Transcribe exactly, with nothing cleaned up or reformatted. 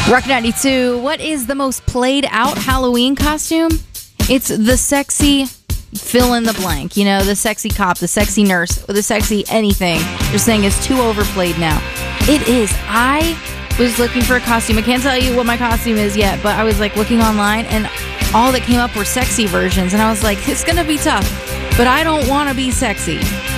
Rock ninety-two, what is the most played out Halloween costume? It's the sexy fill in the blank. You know, the sexy cop, the sexy nurse, or the sexy anything. They're saying it's too overplayed now. It is. I was looking for a costume. I can't tell you what my costume is yet, but I was like looking online and all that came up were sexy versions. And I was like, it's going to be tough, but I don't want to be sexy.